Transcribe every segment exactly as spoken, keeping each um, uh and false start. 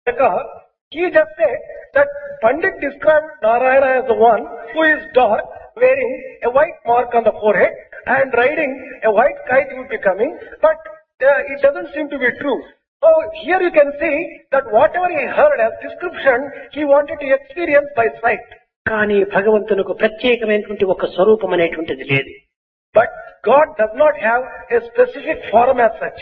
Sadaka, he just said that Pandit described Narayana as the one who is dark, wearing a white mark on the forehead and riding a white kite would be coming, but uh, it doesn't seem to be true. So here you can see that whatever he heard as description, he wanted to experience by sight. కానీ భగవంతునికి ప్రత్యేకమైనటువంటి ఒక స్వరూపం అనేటువంటిది లేదు. But God does not have a specific form as such.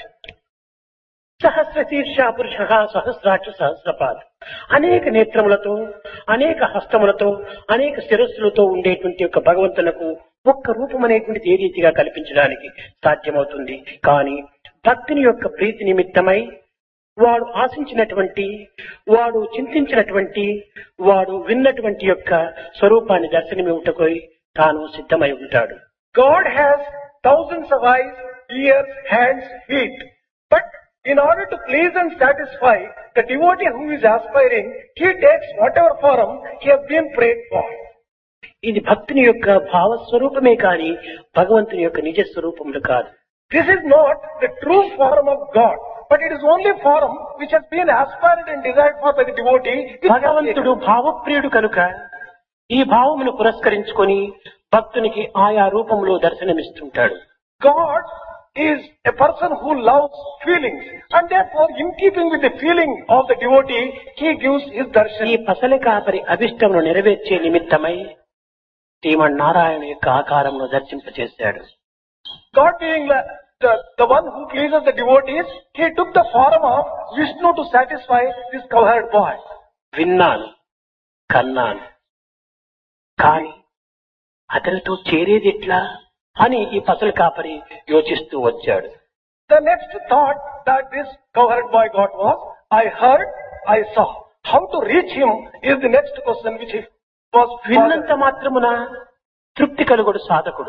సహస్ర శీర్ష పురుష సహస్రాక్ష సహస్రపాద్, అనేక నేత్రములతో, అనేక హస్తములతో, అనేక శిరస్సులతో ఉండేటువంటి ఒక భగవంతులకు ఒక్క రూపం అనేటువంటిది ఏ రీతిగా కల్పించడానికి సాధ్యమవుతుంది? కానీ భక్తిని యొక్క ప్రీతి నిమిత్తమై వాడు ఆశించినటువంటి, వాడు చింతించినటువంటి, వాడు విన్నటువంటి యొక్క స్వరూపాన్ని దర్శనమివ్వటకు తాను సిద్ధమై ఉంటాడు. God has thousands of eyes, ears, hands, feet. But in order to please and satisfy the devotee who is aspiring, he takes whatever form he has been prayed for. ఇది భక్తుని యొక్క భావస్వరూపమే కానీ భగవంతుని యొక్క నిజ స్వరూపములు కాదు. This is not the true form of God, but it is only form which has been aspired and desired for by the devotee. భగవంతుడు భావప్రియుడు కనుక ఈ భావమును పురస్కరించుకొని భక్తునికి ఆయా రూపంలో దర్శనమిస్తుంటాడు. God is a person who loves feelings, and therefore in keeping with the feeling of the devotee, he gives his darshan. ఈ పసలి కాపరి అభిష్టమును నెరవేర్చే నిమిత్తమై శ్రీమన్నారాయణ యొక్క ఆకారమును దర్శింపచేశాడు. God being the, the, the one who pleases the devotees, he took the form of Vishnu to satisfy this cowherd boy. విన్నాను, కన్నాను, కానీ అతనితో చేరేది ఎట్లా అని ఈ పసలి కాపరి యోచిస్తూ వచ్చాడు. The next thought that this cowherd boy got was, I heard, I saw. How to reach him is the next question which he was విన్నంత మాత్రమున తృప్తి కలుగుడు సాధకుడు.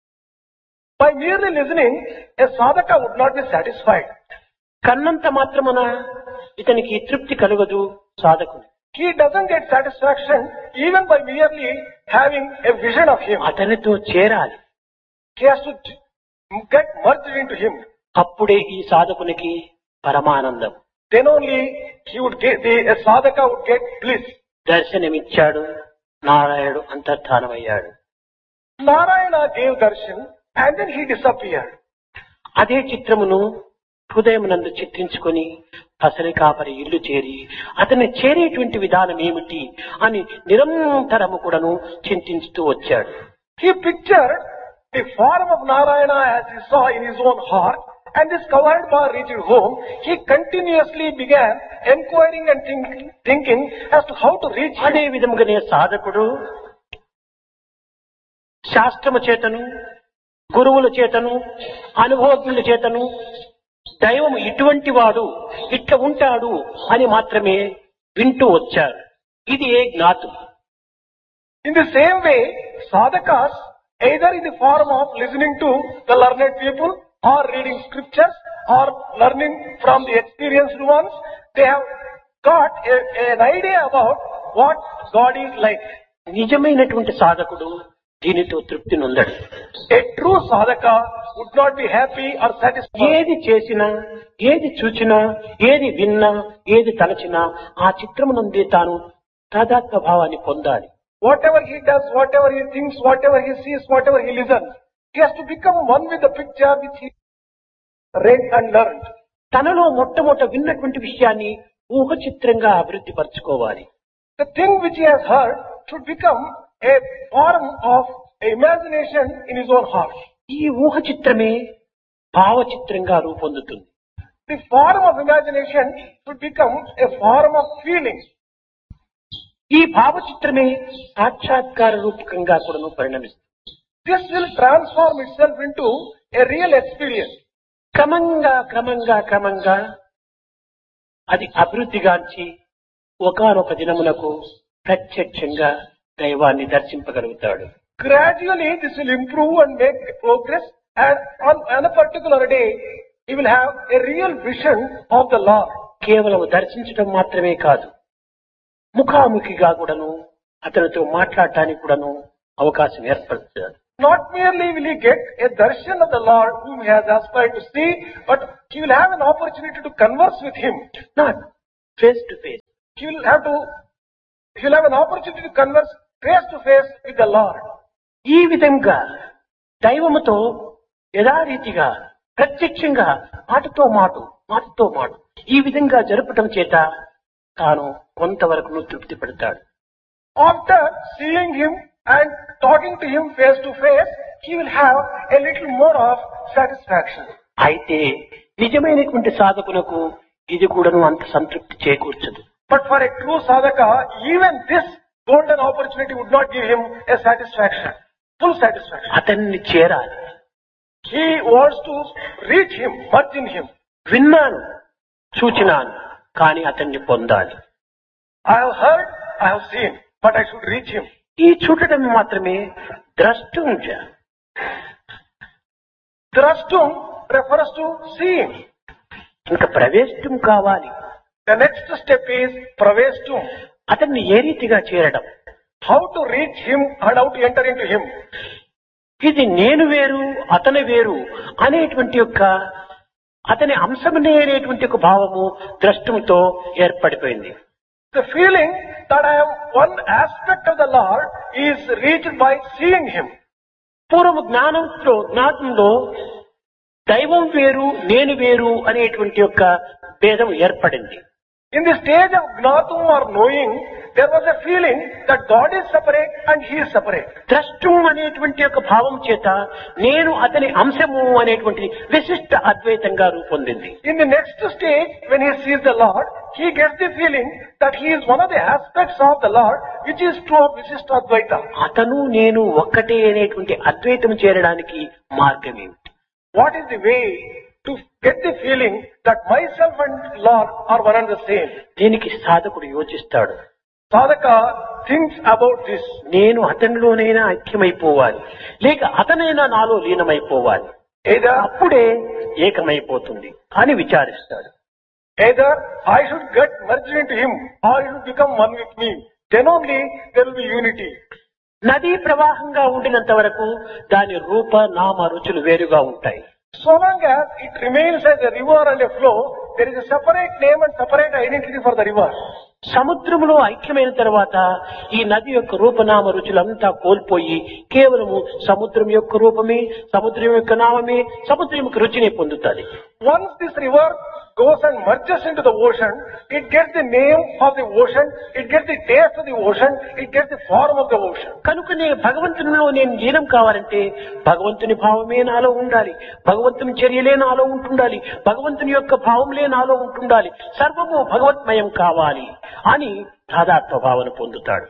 By merely listening, a sadhaka would not be satisfied. కన్నంత మాత్రమున ఇతనికి తృప్తి కలుగదు సాధకుడు. He doesn't get satisfaction even by merely having a vision of him. అతనితో చేరాలి. He has to get merged into him. అప్పుడే ఈ సాధకునికి పరమానందం. Then only he would get, the a sadhaka would get bliss. దర్శనమిచ్చాడు, నారాయణుడు అంతర్ధానమయ్యాడు. Narayana gave darshan and then he disappeared. అదే చిత్రమును హృదయమునందు చిత్రించుకొని పసలి కాపరి ఇల్లు చేరి అతన్ని చేరేటువంటి విధానం ఏమిటి అని నిరంతరము కూడాను చింతించుతూ వచ్చాడు. He pictured the form of Narayana as he saw in his own heart, and this cowherd boy reached home. He continuously began enquiring and thinking, thinking as to how to reach him. అదే విధముగానే సాధకుడు శాస్త్రము చేతను, గురువుల చేతను, అనుభవజ్ఞుల చేతను దైవం ఇటువంటి వాడు, ఇట్లా ఉంటాడు అని మాత్రమే వింటూ వచ్చారు. ఇది ఏ జ్ఞాతు. In the same way, sadhakas, either in the form of listening to the learned people or reading scriptures or learning from the experienced ones, they have got a, an idea about what God is like. నిజమైనటువంటి సాధకుడు దీనితో తృప్తి నొందడు. A true sadhaka would not be happy or satisfied. ఏది చేసినా, ఏది చూచినా, ఏది విన్నా, ఏది తలచినా ఆ చిత్రమునందే తాను తాదాత్మ్య భావాన్ని పొందాలి. Whatever he does, whatever he thinks, whatever he sees, whatever he listens, he has to become one with the picture which he read and learned. తనలో మొట్టమొదట విన్నటువంటి విషయాన్ని ఊహ చిత్రంగా అభివృద్ధి పరచుకోవాలి. The thing which he has heard should become a form of imagination in his own heart. ఈ ఊహ చిత్రమే భావ చిత్రంగా రూపొందుతుంది. The form of imagination should become a form of feeling. ఈ భావ చిత్రమే సాక్షాత్కార రూపకంగా కూడా పరిణమిస్తుంది. This will transform itself into a real experience. క్రమంగా క్రమంగా క్రమంగా అది అభివృద్ధిగాంచి ఒకానొక దినమునకు ప్రత్యక్షంగా దైవాన్ని దర్శింపగలుగుతాడు. Gradually this will improve and make progress, and on, on a particular day he will have a real vision of the Lord. కేవలం దర్శించడం మాత్రమే కాదు, ముఖాముఖిగా కూడాను అతనితో మాట్లాడటానికి కూడాను అవకాశం ఏర్పడుతుంది. Not merely will he get a darshan of the Lord whom he has aspired to see, but he will have an opportunity to converse with him. Not face to face. He will have to, he will have an opportunity to converse face to face with the Lord. ఈ విధంగా దైవముతో యథారీతిగా ప్రత్యక్షంగా మాటతో మాట మాటతో మాట ఈ విధంగా జరపటం చేత తాను కొంతవరకు తృప్తి పడతాడు. After seeing him and talking to him face to face, he will have a little more of satisfaction. అయితే నిజమైనటువంటి సాధకునకు ఇది కూడాను అంత సంతృప్తి చేకూర్చదు. But for a true sadhaka, even this golden opportunity would not give him a satisfaction, full satisfaction. అతన్ని చేరాలి. He wants to reach him, merge in him. విన్నాను, చూచినాను, కానీ అతన్ని పొందాలి. I have heard, I have seen, but I should reach him. ఈ చూడటం మాత్రమే ద్రష్టుంజ. Drashtum refers to seeing. ఇంకా ప్రవేశం కావాలి. The next step is praveshtum. అతన్ని ఏ రీతిగా చేరడం, How to reach him and how to enter into him. ఇది నేను వేరు అతని వేరు అనేటువంటి యొక్క అతని అంశమనే అనేటువంటి ఒక భావము ద్రష్టంతో ఏర్పడిపోయింది. The feeling that I am one aspect of the Lord is reached by seeing him. పూర్వ జ్ఞానంలో జ్ఞానంలో దైవం వేరు నేను వేరు అనేటువంటి యొక్క భేదం ఏర్పడింది. In the stage of Gnatum or knowing, there was a feeling that God is separate and he is separate. ద్రష్టం అనేటువంటి యొక్క భావం చేత నేను అతని అంశము అనేటువంటి విశిష్ట అద్వైతంగా రూపొందింది. In the next stage, when he sees the Lord, he gets the feeling that he is one of the aspects of the Lord, which is true of Visishta Advaita. అతను నేను ఒక్కటే అనేటువంటి అద్వైతం చేరడానికి మార్గం ఏమిటి? What is the way to get the feeling that myself and Lord are one and the same? దీనికి సాధకుడు యోచిస్తాడు. Sadhaka thinks about this. నేను అతనిలోనైనా ఐక్యమైపోవాలి, లేక అతనైనా నాలో లీనమైపోవాలి. Either, అప్పుడే ఏకమైపోతుంది అని విచారిస్తాడు. either I should get merged into him or he should become one with me. Then only there will be unity. నదీ ప్రవాహంగా ఉండినంత వరకు దాని రూప నామ రుచులు వేరుగా ఉంటాయి. So long as it remains as a river and a flow, there is a separate name and separate identity for the river. సముద్రములో ఐక్యమైన తర్వాత ఈ నది యొక్క రూపనామ రుచులంతా కోల్పోయి కేవలము సముద్రం యొక్క రూపమే, సముద్రం యొక్క నామమే, సముద్రం యొక్క రుచిని పొందుతుంది. Once this river goes and merges into the ocean, it gets the name of the ocean, it gets the taste of the ocean, it gets the form of the ocean. కనుకనే భగవంతునిలో నేను లీనం కావాలంటే భగవంతుని భావమే నాలో ఉండాలి, భగవంతుని చర్యలే నాలో ఉంటుండాలి, భగవంతుని యొక్క భావంలే నాలో ఉంటుండాలి, సర్వము భగవత్మయం కావాలి అని తాదాత్మ భావన పొందుతాడు.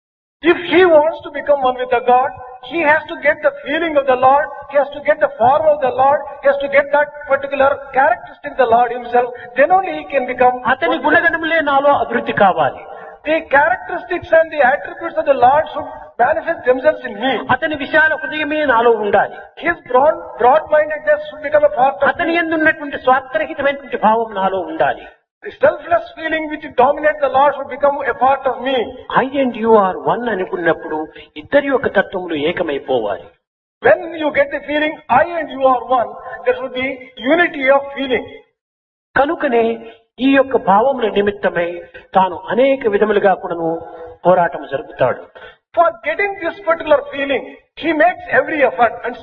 If he wants to become one with the God, he has to get the feeling of the Lord, he has to get the form of the Lord, he has to get that particular characteristic of the Lord himself, then only he can become. అతని గుణగణములే నాలో అభివృద్ధి కావాలి. The characteristics and the attributes of the Lord should manifest themselves in me. అతని విశాల హృదయమే నాలో ఉండాలి. His broad, broad-mindedness should become a part of అతని me. యందు ఉన్నటువంటి స్వార్థరహితమైనటువంటి భావం నాలో ఉండాలి. The selfless feeling which dominates the Lord should become a part of me. I and you are one అనుకున్నప్పుడు ఇద్దరి యొక్క తత్వములు ఏకమైపోవాలి. When you get the feeling, I and you are one, there should be unity of feeling. కనుకనే ఈ యొక్క భావముల నిమిత్తమై తాను అనేక విధములుగా కూడాను పోరాటం జరుపుతాడు. For getting this particular feeling, he makes every effort. And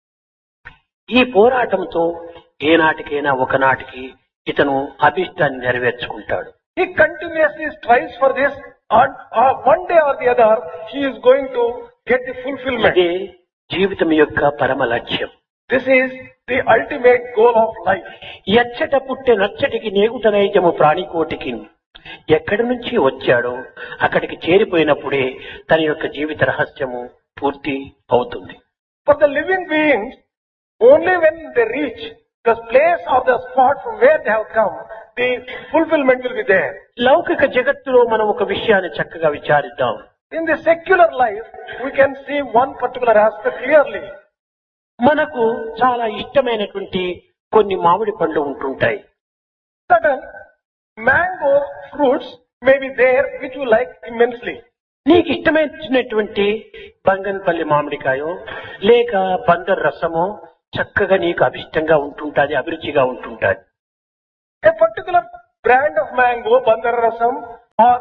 ఈ పోరాటంతో ఏనాటికైనా ఒకనాటికి ఇతను అభిష్టాన్ని నెరవేర్చుకుంటాడు. he continuously strives for this, and uh, one day or the other, he is going to get the fulfillment. ఇదే జీవితం యొక్క పరమ లక్ష్యం. This is the ultimate goal of life. ఎచ్చట పుట్టే నచ్చటికి నేగుట నైజము ప్రాణికోటికి ఎక్కడి నుంచి వచ్చాడో అక్కడికి చేరిపోయినప్పుడే తన యొక్క జీవిత రహస్యము పూర్తి అవుతుంది. For the living beings, only when they reach the place or the spot from where they have come, the fulfillment will be there. లౌకిక జగత్తులో మనం ఒక విషయాన్ని చక్కగా విచారిద్దాం. In the secular life, we can see one particular aspect clearly. మనకు చాలా ఇష్టమైనటువంటి కొన్ని మామిడి పండ్లు ఉంటుంటాయి. Certain mango fruits may be there which you like immensely. నీకు ఇష్టమైనటువంటి బంగన్పల్లి మామిడికాయో లేక బందర్ రసమో చక్కగా నీకు అభిష్టంగా ఉంటుంటాది, అభిరుచిగా ఉంటుంటాది. A particular brand of mango, bandarasam, or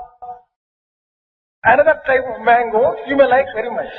another type of mango you may like very much.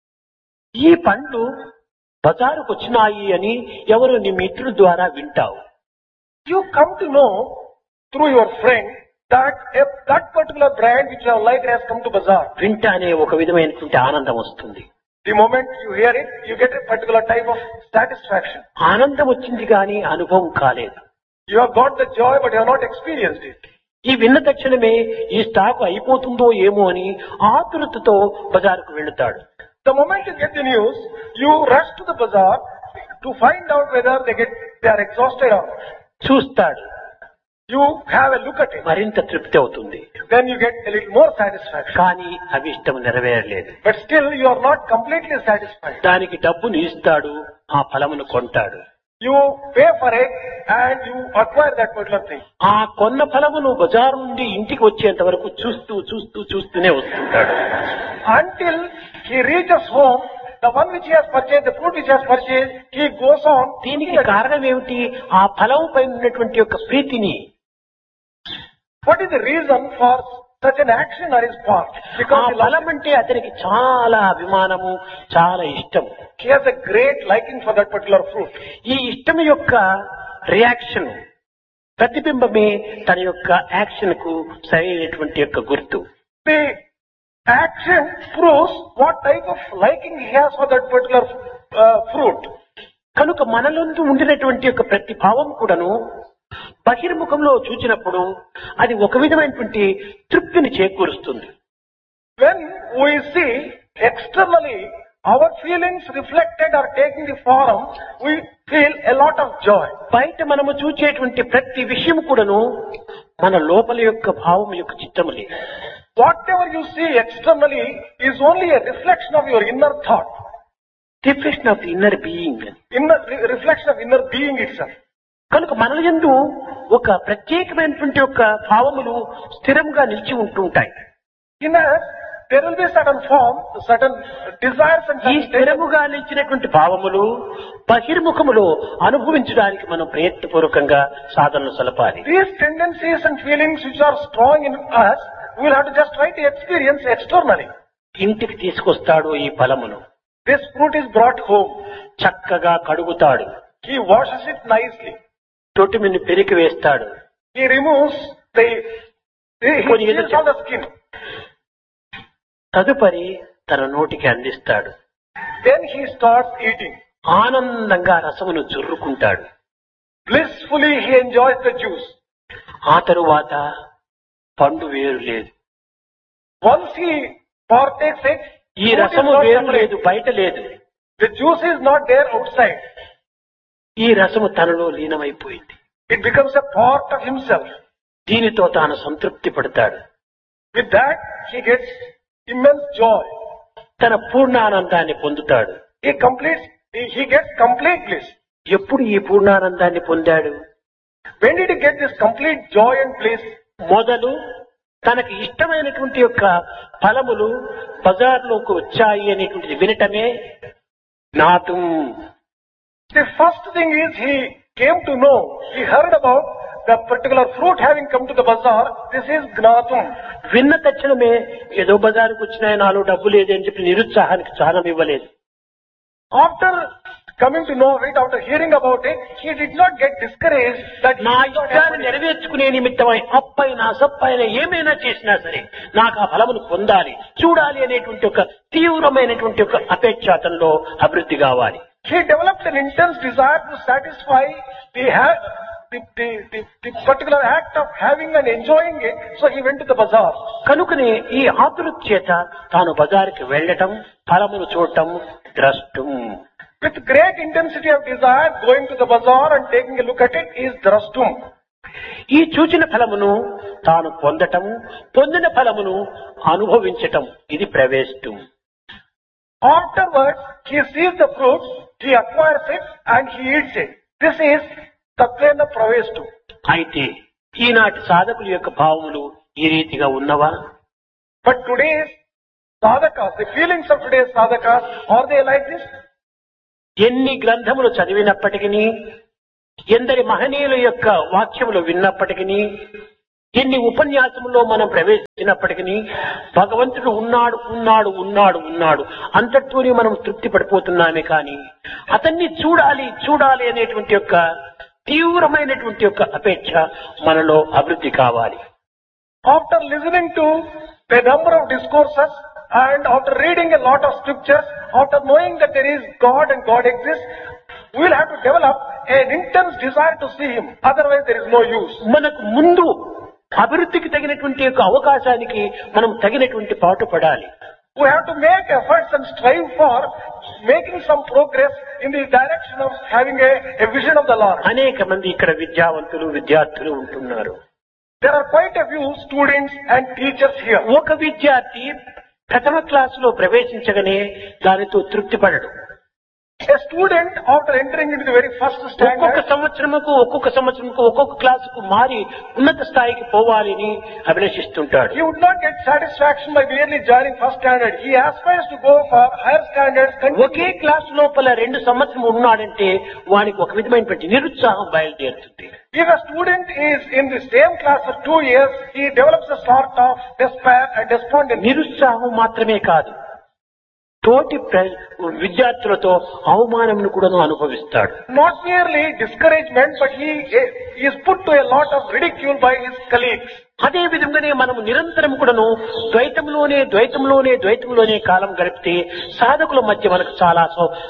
ఈ పండ్లు బజారుకు వచ్చినాయి అని ఎవరు నీ మిత్రుల ద్వారా వింటావు. You come to know through your friend that if that particular brand which you have liked has come to bazaar. వింటానే ఒక విధమైనటువంటి ఆనందం వస్తుంది. The moment you hear it, you get a particular type of satisfaction. ఆనందం వచ్చింది కానీ అనుభవం కాలేదు. You have got the joy but you have not experienced it. ఈ విన్న తక్షణమే ఈ స్టాక్ అయిపోతుందో ఏమో అని ఆతురతతో బజారుకు వెళుతాడు. The moment you get the news, you rush to the bazaar to find out whether they get they are exhausted or not. చూస్తాడు. You have a look at it. మరింత తృప్తి అవుతుంది. Then you get a little more satisfaction. కానీ అవి ఇష్టం నెరవేరలేదు. But still you are not completely satisfied. దానికి డబ్బును ఇస్తాడు, ఆ ఫలమును కొంటాడు. You pay for it and you acquire that particular thing. ఆ కొన్న ఫలమును బజారు నుండి ఇంటికి వచ్చేంత వరకు చూస్తూ చూస్తూ చూస్తూనే వస్తుంటాడు. Until he reaches home, the one which he has purchased, the fruit which he has purchased, he goes on. దీనికి కారణం ఏమిటి? ఆ ఫలము పైన ఉన్నటువంటి యొక్క ప్రీతిని. What is the reason for such an action on his part? ఆ Because he, ఫలం అంటే అతనికి చాలా అభిమానము, చాలా ఇష్టం. he has a great liking for that particular fruit. ఈ ఇష్టం యొక్క రియాక్షన్ ప్రతిబింబమే తన యొక్క యాక్షన్ కు సరైనటువంటి యొక్క గుర్తు. The action proves what type of liking he has for that particular uh, fruit. కనుక మనలందు ఉండినటువంటి యొక్క ప్రతి భావం కూడాను బహిర్ముఖంలో చూచినప్పుడు అది ఒక విధమైనటువంటి తృప్తిని చేకూరుస్తుంది. When we see externally our feelings reflected or taking the form, we feel a lot of joy. బయట మనము చూచేటువంటి ప్రతి విషయం కూడాను మన లోపల యొక్క భావం యొక్క చిత్తములే. Whatever you see externally is only a reflection of your inner thought, reflection of the inner being. inner re- reflection of inner being itself. కనుక మన యందు ఒక ప్రత్యేకమైనటువంటి యొక్క భావములు స్థిరంగా నిలిచి ఉంటుంటాయి. In us, there will be certain form, certain desires and ఈ certain స్థిరముగా నిలిచినటువంటి భావములు బహిర్ముఖములో అనుభవించడానికి మనం ప్రయత్నపూర్వకంగా సాధనలు సలపాలి. these tendencies and feelings which are strong in us, we will have to just try to experience externally. ఇంటికి తీసుకొస్తాడు ఈ ఫలమును. This fruit is brought home. చక్కగా కడుగుతాడు. He washes it nicely. తొట్టిమిని పెరికి వేస్తాడు. He removes the, he, he Put it peels in- all the skin. తదుపరి తన నోటికి అందిస్తాడు. Then he starts eating. ఆనందంగా రసమును జుర్రుకుంటాడు. Blissfully he enjoys the juice. ఆ తరువాత పండు వేరు లేదు. Once he partakes it, ఈ fruit is రసము not వేరు separate. లేదు, బయట లేదు. The juice is not there outside. ఈ రసము తనలో లీనమైపోయింది. It becomes a part of himself. దీనితో తాను సంతృప్తి పడతాడు. With that, he gets immense joy. తన పూర్ణానందాన్ని పొందుతాడు. He completes, he, he gets complete bliss. ఎప్పుడు ఈ పూర్ణానందాన్ని పొందాడు? When did he get this complete joy and bliss? మొదలు తనకి ఇష్టమైనటువంటి యొక్క ఫలములు బజార్లోకి వచ్చాయి అనేటువంటిది వినటమే జ్ఞాతం. The first thing is he came to know, he heard about the particular fruit having come to the bazaar. This is Gnatum. విన్న తక్షణమే ఏదో బజారుకు వచ్చినాయి, నాలో డబ్బు లేదు అని చెప్పి నిరుత్సాహానికి స్థానం ఇవ్వలేదు. After coming to know it, after hearing about it, he did not get discouraged that he నా did not ఇష్టాన్ని have it. నెరవేర్చుకునే నిమిత్తమై అప్పైనా సప్పైనా ఏమైనా చేసినా సరే నాకు ఆ ఫలమును పొందాలి, చూడాలి అనేటువంటి ఒక తీవ్రమైనటువంటి ఒక అపేక్ష అతనిలో అభివృద్ధి కావాలి. He developed an intense desire to satisfy the, ha- the, the, the, the particular act of having and enjoying it, so he went to the bazaar. కనుకనే ఈ ఆతురత చేత తాను బజారుకి వెళ్ళటం, ఫలమును చూడటం, ద్రష్టం. With great intensity of desire, going to the bazaar and taking a look at it is drastum. ఈ చూచిన ఫలమును తాను పొందటం, పొందిన ఫలమును అనుభవించటం, ఇది ప్రవేశం. Afterwards, he sees the fruit, he acquires it and he eats it. This is Tatvena Praveshtu. అయితే ఈనాటి సాధకుల యొక్క భావములు ఈ రీతిగా ఉన్నవా? But today's sadhakas, the feelings of today's sadhakas, are they like this? ఎన్ని గ్రంథములు చదివినప్పటికీ ఎందరి మహనీయుల యొక్క వాక్యములు విన్నప్పటికీ, ఎన్ని ఉపన్యాసములో మనం ప్రవేశించినప్పటికీ భగవంతుడు ఉన్నాడు ఉన్నాడు ఉన్నాడు ఉన్నాడు అంతటితోనే మనం తృప్తి పడిపోతున్నామే కానీ అతన్ని చూడాలి చూడాలి అనేటువంటి యొక్క తీవ్రమైనటువంటి యొక్క అపేక్ష మనలో అభివృద్ధి కావాలి. After listening to a number of discourses and after reading a lot of scriptures, after knowing that there is God and God exists, we will have to develop an intense desire to see Him. Otherwise there is no use. మనకు ముందు అభివృద్ధికి తగినటువంటి యొక్క అవకాశానికి మనం తగినటువంటి పాటు పడాలి. We have to make efforts and strive for making some progress in the direction of having a, a vision of the Lord. అనేక మంది ఇక్కడ విద్యావంతులు విద్యార్థులు ఉంటున్నారు. There are quite a few students and teachers here. ఒక విద్యార్థి ప్రథమ క్లాసులో ప్రవేశించగానే దానితో తృప్తి పడడు. A student after entering into the very first ఒక్కొక్క standard, సంవత్సరముకు ఒక్కొక్క సంవత్సరంకు ఒక్కొక్క క్లాసుకు మారి ఉన్నత స్థాయికి పోవాలని అభిలషిస్తుంటాడు. he would not get satisfaction by merely joining first standard. He aspires to go for higher standards. Okay class లోపల రెండు సంవత్సరం ఉన్నాడంటే వానికి ఒక విధమైనటువంటి నిరుత్సాహం బయలుదేరుతుంది. If a student is in the same class for two years, he develops a sort of despair and despondency. నిరుత్సాహం మాత్రమే కాదు, తోటి విద్యార్థులతో అవమానమును కూడా అనుభవిస్తాడు. Not merely discouragement, but he is put to a lot of ridicule by his colleagues. అదే విధంగానే మనము నిరంతరం కూడాను ద్వైతంలోనే ద్వైతంలోనే ద్వైతంలోనే కాలం గడిపితే సాధకుల మధ్య మనకు చాలా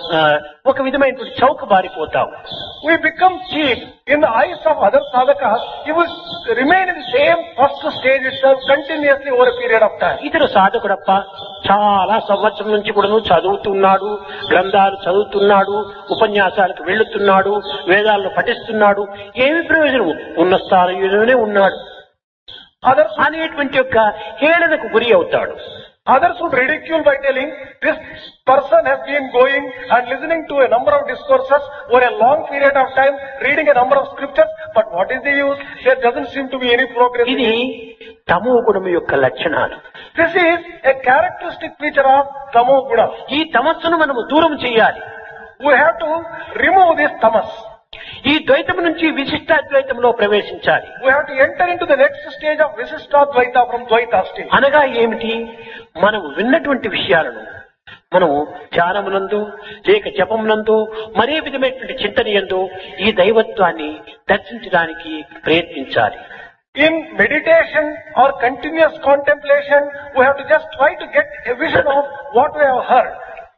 ఒక విధమైనటువంటి చౌక బారిపోతాం. We become cheap in the eyes of other sadhakas. He will remain in the same first stage itself continuously over a period of time. ఇతరు సాధకుడప్ప చాలా సంవత్సరం నుంచి కూడాను చదువుతున్నాడు, గ్రంథాలు చదువుతున్నాడు, ఉపన్యాసాలకు వెళ్తున్నాడు, వేదాలను పఠిస్తున్నాడు, ఏమి ప్రయోజనం, ఉన్న స్థాయిలోనే ఉన్నాడు Others అనేటువంటి యొక్క హేళనకు గురి అవుతాడు. Others would ridicule by telling, this person has been going and listening to a number of discourses over a long period of time, reading a number of scriptures, but what is the use? There doesn't seem to be any progress. ఇది తమో గుణము యొక్క లక్షణాలు. This is a characteristic feature of tamo guna. ఈ తమస్సును మనము దూరం చేయాలి. We have to remove this tamas. ఈ ద్వైతం నుంచి విశిష్టాద్వైతంలో ప్రవేశించాలి. We have to enter into the next stage of Visishtadvaita from Dvaita stage. అనగా ఏమిటి? మనం విన్నటువంటి విషయాలను మనం ధ్యానమునందు లేక జపమునందు మరే విధమైనటువంటి చింతనయందు ఈ దైవత్వాన్ని దర్శించడానికి ప్రయత్నించాలి. In meditation or continuous contemplation, we have to just try to get a vision of what we have heard.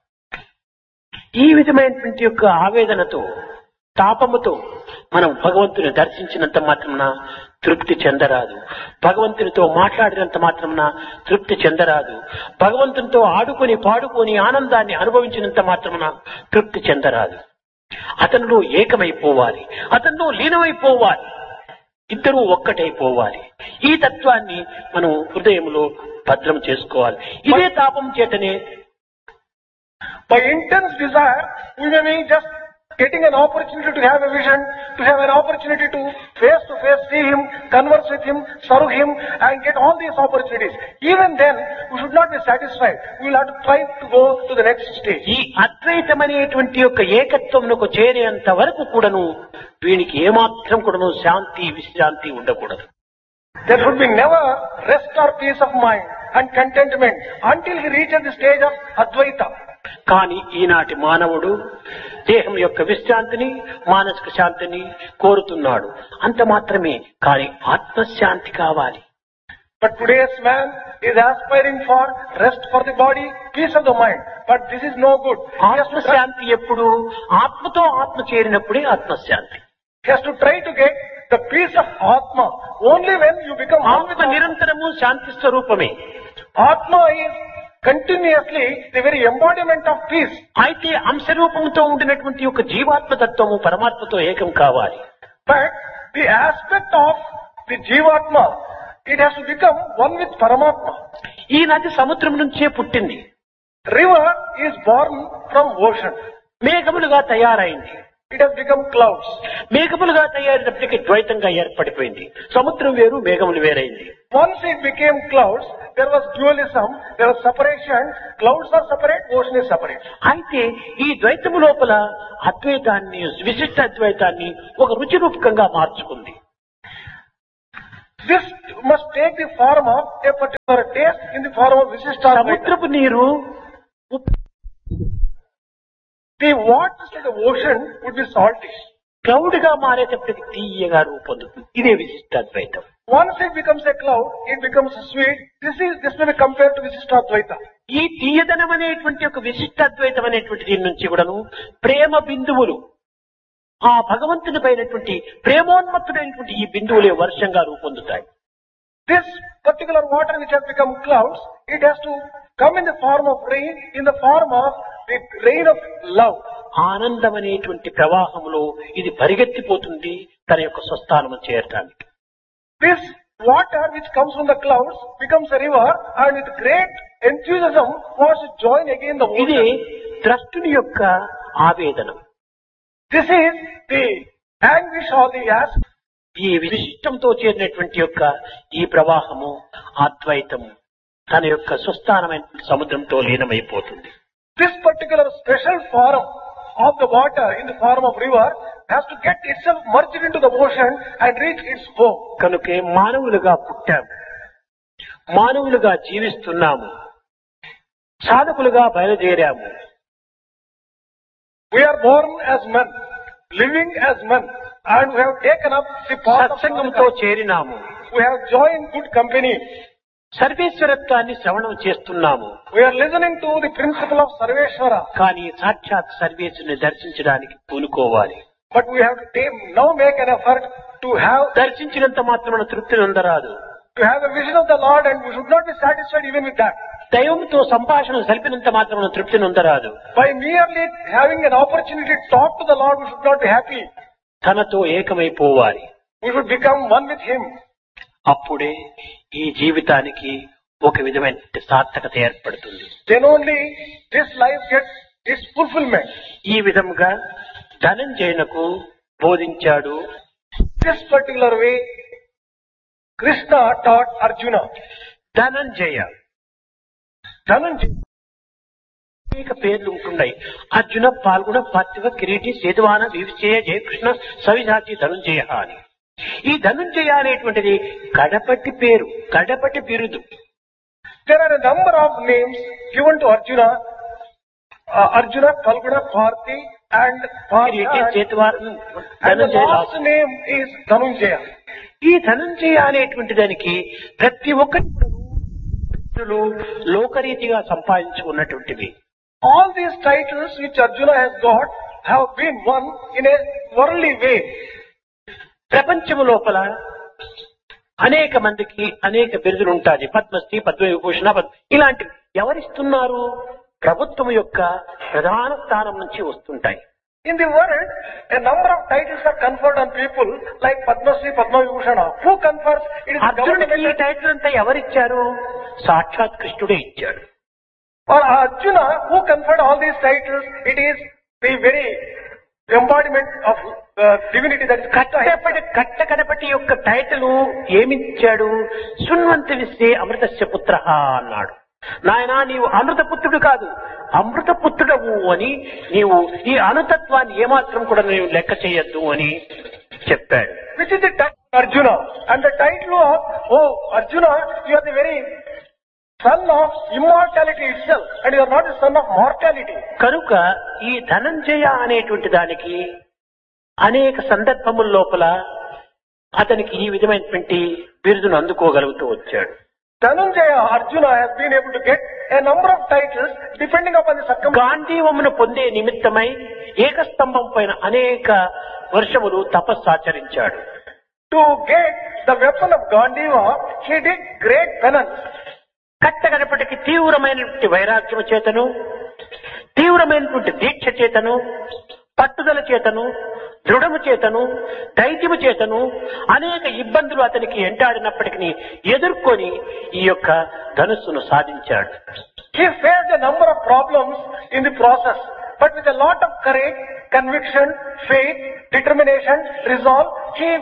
ఈ విధమైనటువంటి యొక్క ఆవేదనతో తాపముతో మనం భగవంతుని దర్శించినంత మాత్రమున తృప్తి చెందరాదు. భగవంతునితో మాట్లాడినంత మాత్రమున తృప్తి చెందరాదు. భగవంతునితో ఆడుకొని పాడుకొని ఆనందాన్ని అనుభవించినంత మాత్రమున తృప్తి చెందరాదు. అతనిలో ఏకమైపోవాలి, అతనిలో లీనమైపోవాలి, ఇద్దరూ ఒక్కటైపోవాలి. ఈ తత్వాన్ని మనం హృదయంలో భద్రం చేసుకోవాలి. ఇదే తాపం చేతనే by intense desire we may be just getting an opportunity to have a vision, to have an opportunity to face to face see Him, converse with Him, serve Him and get all these opportunities. Even then we should not be satisfied. We will have to try to go to the next stage. ఈ అద్వైతమనేటువంటి యొక్క ఏకత్వమునకు చేరేంత వరకు కూడాను వీనికి ఏమాత్రం కూడాను శాంతి విశ్రాంతి ఉండకూడదు. There should be never rest or peace of mind and contentment until he reaches the stage of Advaita. కానీ ఈనాటి మానవుడు దేహం యొక్క విశ్రాంతిని మానసిక శాంతిని కోరుతున్నాడు, అంత మాత్రమే. కానీ ఆత్మశాంతి కావాలి. But today's man is aspiring for rest for the body, peace of the mind. But this is no good. ఆత్మశాంతి ఎప్పుడు? ఆత్మతో ఆత్మ చేరినప్పుడే ఆత్మశాంతి. He has to try to get the peace of Atma only when you become ఆత్మ నిరంతరము శాంతి స్వరూపమే. Atma is continuously the very embodiment of peace. అయితే అంశరూపంతో ఉండినటువంటి యొక్క జీవాత్మతత్వము పరమాత్మతో ఏకం కావాలి. But the aspect of the Jivatma, it has to become one with Paramatma. ఈ నది సముద్రం నుంచే పుట్టింది. River is born from ocean. మేఘములుగా తయారైంది. It has become clouds. మేఘములుగా తయారైనప్పటికీ ద్వైతంగా ఏర్పడిపోయింది. సముద్రం వేరు, మేఘములు వేరైంది. Once it became clouds, there was dualism, there was separation, clouds are separate, ocean is separate. అయితే ఈ ద్వైతము లోపల అద్వైతాన్ని విశిష్ట అద్వైతాన్ని ఒక రుచి రూపకంగా మార్చుకుంది. This must take the form of a particular taste in the form of Visishtha Advaita. సముద్రపు నీరు The waters of the ocean would be salty. Cloud గా మారేటప్పటికి తీయగా రూపొందుతుంది. ఇదే విశిష్ట అద్వైతం. Once it becomes a cloud, it becomes sweet. This is this may be compared to Visishtha Advaita. ఈ తీయదనం అనేటువంటి ఒక విశిష్ట అద్వైతం అనేటువంటి దీని నుంచి కూడాను ప్రేమ బిందువులు ఆ భగవంతుని పైనటువంటి ప్రేమోన్మత్తుడైనటువంటి ఈ బిందువులే వర్షంగా రూపొందుతాయి. This particular water which has become clouds, it has to come in the form of rain, in the form of the rain of love. ఆనందం అనేటువంటి ప్రవాహంలో ఇది పరిగెత్తిపోతుంది తన యొక్క స్వస్థానము చేరటానికి. This water which comes from the clouds becomes a river, and with great enthusiasm wants to join again the ఇది ocean. ద్రష్టుని యొక్క ఆవేదనం. This is the anguish or the ask. ఈ విశిష్టంతో చేరినటువంటి యొక్క ఈ ప్రవాహము అద్వైతము తన యొక్క స్వస్థానమైన సముద్రంతో లీనమైపోతుంది. This particular special form of the water in the form of river has to get itself merged into the ocean and reach its home. కనుకే మానవులుగా పుట్టాము, మానవులుగా జీవిస్తున్నాము, సాధకులుగా బయలుదేరాము. We are born as men, living as men, and we have taken up the path of సత్సంగంతో sadhana. చేరినాము, We have joined good company. సర్వేశ్వరత్వాన్ని శ్రవణం చేస్తున్నాము. We are listening to the principle of Sarveshwara. కానీ సాక్షాత్ సర్వేశ్వరుని దర్శించడానికి పూనుకోవాలి. But we have to take, now make an effort to have దర్శించినంత మాత్రమున తృప్తి నొందరాదు. to have a vision of the Lord, and we should not be satisfied even with that. దైవంతో సంభాషణ సలిపినంత మాత్రమున తృప్తి నొందరాదు. By merely having an opportunity to talk to the Lord, we should not be happy. తనతో ఏకమైపోవాలి. We should become one with Him. అప్పుడే ఈ జీవితానికి ఒక విధమైన సార్థకత ఏర్పడుతుంది. Then only this life gets its fulfillment. ఈ విధంగా ధనంజయునకు బోధించాడు. This particular way, Krishna taught Arjuna. Dhananjaya Dhananjaya. అనేక పేర్లు ఉంటున్నాయి. అర్జున, పాల్గొన, పార్థివ, కిరీటి, సేతువాన, వివిచేయ, జయకృష్ణ, సవిసాచి, ధనుంజయ అని. ఈ ధనుంజయ అనేటువంటిది కడపటి పేరు, కడపటి బిరుదు. There are a number of names given to Arjuna. Uh, Arjuna, Palguna, Parthi, and Kireeti, Partha. సేతువాన, And the Dhanunjaya last name is Dhanunjaya. ఈ ధనంజయ అనేటువంటి దానికి ప్రతి ఒక్కటి లోకరీతిగా సంపాదించుకున్నటువంటివి. All these titles which Arjuna has got have been won in a worldly way. ప్రపంచము లోపల అనేక మందికి అనేక బిరుదులు ఉంటాయి. పద్మశ్రీ, పద్మవిభూషణ, పద్మ ఇలాంటివి ఎవరిస్తున్నారు? ప్రభుత్వం యొక్క ప్రధాన స్థానం నుంచి వస్తుంటాయి. In the world, a number of titles are conferred on people like Padma Shri, Padma Vibhushana. Who confers? It is the అర్జునుడికి ఈ government. టైటిల్ అంతా ఎవరిచ్చారు? సాక్షాత్ కృష్ణుడే ఇచ్చాడు. Or Arjuna, who conferred all these titles, it is the very embodiment of uh, divinity that is Krishna. కట్టపటి కట్ట కడపటి యొక్క టైటిల్ ఏమిచ్చాడు? శృణ్వంతి విశ్వే అమృతస్య పుత్ర అన్నాడు. నాయనా, నీవు అమృతపుత్రుడు కాదు, అమృతపుత్రుడవు అని నీవు ఈ అనుతత్వాన్ని ఏమాత్రం కూడా నీవు లెక్క చేయొద్దు అని చెప్పాడు. Which is the title of Arjuna. And the title of, oh Arjuna, you are the very son of immortality itself, and you are not the son of mortality. కనుక ఈ ధనంజయ అనేటువంటి దానికి అనేక సందర్భముల లోపల అతనికి ఈ విధమైనటువంటి బిరుదును అందుకోగలుగుతూ వచ్చాడు. Dhanunjaya, Arjuna has been able to get a number of titles depending upon the circumstances. గాంధీవమును పొందే నిమిత్తమై ఏకస్తంభం పైన అనేక వర్షములు తపస్సాచరించాడు. To get the weapon of Gandiva, he did great penance. కట్టగడపటికి తీవ్రమైనటువంటి వైరాగ్యము చేతను, తీవ్రమైనటువంటి దీక్ష చేతను, పట్టుదల చేతను, దృఢము చేతను, ధైర్యము చేతను అనేక ఇబ్బందులు అతనికి ఎంటాడినప్పటికీ ఎదుర్కొని ఈ యొక్క ధనుస్సును సాధించాడు. He faced a number of problems in the process, but with a lot of courage, conviction, faith, determination, resolve, he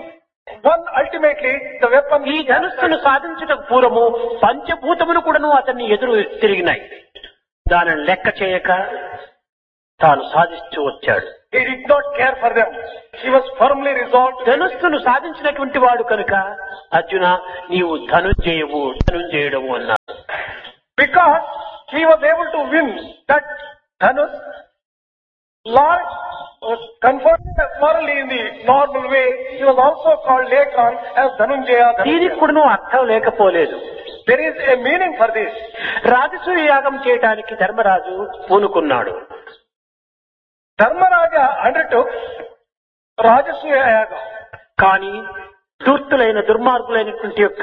One ultimately, the weapon. ఈ ధనుస్సును సాధించటకు పూర్వము పంచభూతములు కూడాను అతన్ని ఎదురు తిరిగినాయి. దానిని లెక్క చేయక తాను సాధిస్తూ వచ్చాడు. He did not care for them. He was firmly resolved. ధనుస్సును సాధించినటువంటి వాడు కనుక అర్జున నీవు ధనుంజయవు ధనుంజయుడము అన్నాడు. Because he was able to win that Dhanus, Lord was converted as morally in the normal way. He was also called later on as Dhanunjaya. దీనికి కూడా అర్థం లేకపోలేదు. There is a meaning for this. రాజసూయ యాగం చేయడానికి Dharmaraju పూనుకున్నాడు. Dharmaraja undertook Rajasuya Yaga. కానీ దుర్తులైన దుర్మార్గులైనటువంటి యొక్క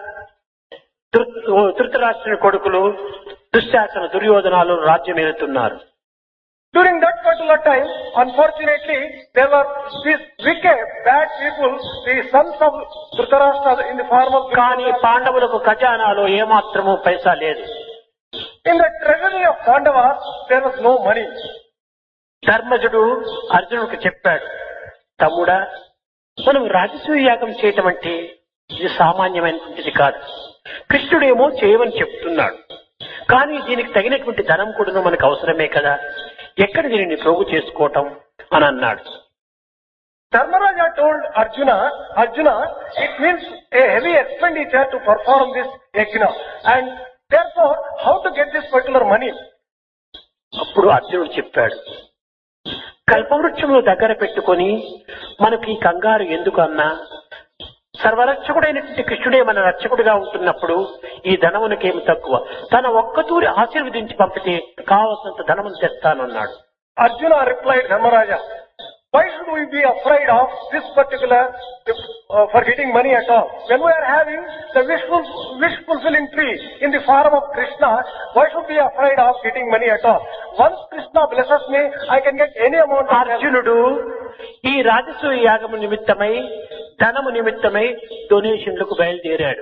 ధృతరాష్ట్రుని కొడుకులు దుశ్శాసన దుర్యోధనాలు రాజ్యం ఏలుతున్నారు. During that particular time, unfortunately, there were these wicked, bad people, the sons of Dhritarashtra in the form of... కానీ పాండవులకు ఖజానాలో ఏమాత్రము పైసా లేదు. In the treasury of Pandavas, there was no money. ధర్మజుడు అర్జునుడికి చెప్పాడు, తమ్ముడా, మనం రాజసూయ యాగం చేయటం అంటే ఇది సామాన్యమైనటువంటిది కాదు. కృష్ణుడేమో చేయమని చెప్తున్నాడు, కానీ దీనికి తగినటువంటి ధనం కూడా మనకు అవసరమే కదా, ఎక్కడ దీనిని ప్రోగు చేసుకోవటం అని అన్నాడు. Dharmaraja told Arjuna, Arjuna, it means a heavy expenditure to perform this yajna, and therefore, how to get this particular money? అప్పుడు అర్జునుడు చెప్పాడు, కల్పవృక్షమును దగ్గర పెట్టుకొని మనకి ఈ కంగారు ఎందుకు అన్నా, సర్వరక్షకుడైనటువంటి కృష్ణుడే మన రక్షకుడిగా ఉంటున్నప్పుడు ఈ ధనమునకేమి తక్కువ, తన ఒక్కతూరి ఆశీర్వదించి పంపితే కావలసినంత ధనమును తెస్తానన్నాడు. Arjuna replied, Dharmaraja, why should we be afraid of this particular uh, for getting money at all? When we are having the wish, wish fulfilling tree in the form of Krishna, why should we be afraid of getting money at all? Once Krishna blesses me, I can get any amount of అర్జునుడు ఈ రాజసూయ యాగము నిమిత్తమై ధనము నిమిత్తమై డొనేషన్లకు బయలుదేరాడు.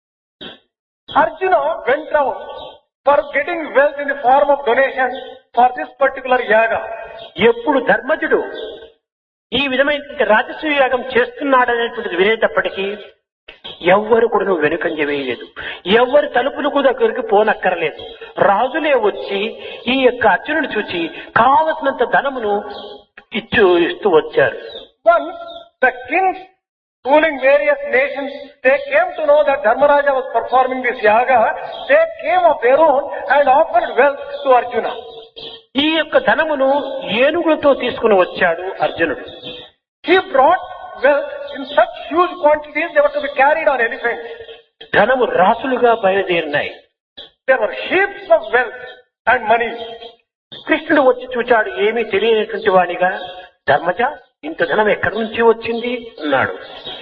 Arjuna went down for getting wealth in the form of donation for this particular yaga. ఎప్పుడు ధర్మజుడు ఈ విధమైన రాజసూయ యాగం చేస్తున్నాడనేటువంటిది వినేటప్పటికీ ఎవ్వరు కూడా నువ్వు వెనుకంజ వేయలేదు, ఎవ్వరు తలుపులకు దగ్గరికి పోనక్కరలేదు. రాజులే వచ్చి ఈ యొక్క అర్జునుడు చూచి కావలసినంత ధనమును ఇచ్చు ఇస్తూ వచ్చారు. Once the kings ruling various nations, they came to know that Dharmaraja was performing this yaga, they came of their own and offered wealth to Arjuna. ఈ యొక్క ధనమును ఏనుగులతో తీసుకుని వచ్చాడు అర్జునుడు. He brought wealth in such huge quantities, they were to be carried on elephants. ధనము రాసులుగా బయలుదేరినాయి. There were heaps of wealth and money. కృష్ణుడు వచ్చి చూచాడు, ఏమీ తెలియనటువంటి వాడిగా, ధర్మజ ఇంత ధనం ఎక్కడి నుంచి వచ్చింది అన్నాడు.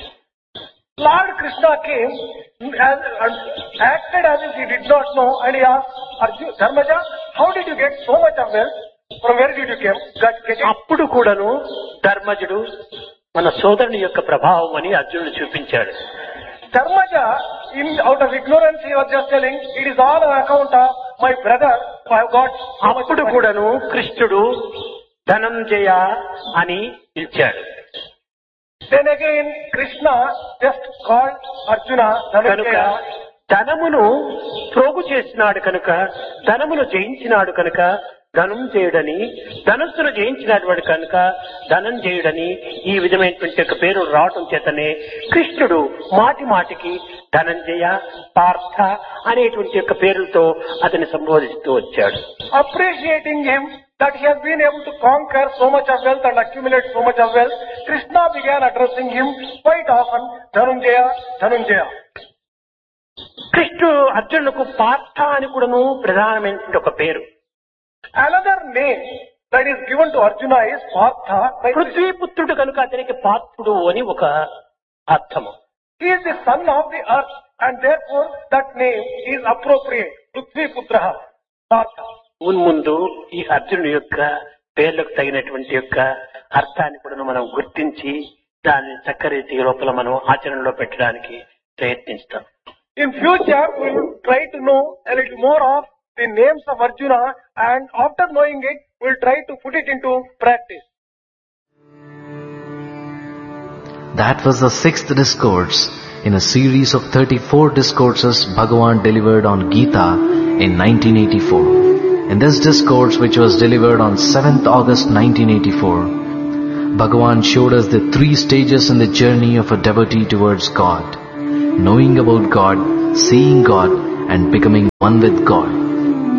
Lord Krishna came and, and acted as if he did not know, and he asked Arjuna, Dharmaja, how did you get so much of wealth? From where did you came? Got, get it? అప్పుడు కూడాను ధర్మజుడు మన సోదరుని యొక్క ప్రభావం అని అర్జునుడు చూపించాడు. Dharmaja, in, out of ignorance, he was just telling, it is all on account of my brother who have got so much అప్పుడు money. కూడాను కృష్ణుడు ధనంజయ అని పిలిచాడు. Then again, Krishna just called Arjuna కనుక Dhananjaya. ధనమును ప్రోగు చేసినాడు కనుక, ధనమును జయించినాడు కనుక ధనంజయుడని, ధనస్సును జయించినటువంటి కనుక ధనంజయుడని ఈ విధమైనటువంటి యొక్క పేరు రావటం చేతనే కృష్ణుడు మాటి మాటికి ధనంజయ, పార్థ అనేటువంటి యొక్క పేరులతో అతన్ని సంబోధిస్తూ వచ్చాడు. Appreciating him that he has been able to conquer so much of wealth and accumulate so much of wealth, Krishna began addressing him quite often, Dhananjaya, Dhananjaya. కృష్ణుడు అర్జునులకు పార్థ అని కూడాను ప్రధానమైనటువంటి ఒక పేరు. Another name that is given to Arjuna is Partha. పృథ్వీపుత్రుడు కనుక అతనికి పార్థుడు అని ఒక అర్థము. He is the son of the earth, and therefore that name is appropriate. Prithviputra, Partha. మున్ముందు ఈ అర్జునుడి యొక్క పేర్లకు తగినటువంటి యొక్క అర్థాన్ని కూడా మనం గుర్తించి దాన్ని చక్కరీతి లోపల మనం ఆచరణలో పెట్టడానికి ప్రయత్నిస్తాం. In future, we will try to know a little more of the names of Arjuna, and after knowing it, we will try to put it into practice. That was the sixth discourse in a series of thirty-four discourses Bhagavan delivered on Gita in nineteen eighty-four. In this discourse, which was delivered on seventh August nineteen eighty-four, Bhagavan showed us the three stages in the journey of a devotee towards God: knowing about God, seeing God, and becoming one with God.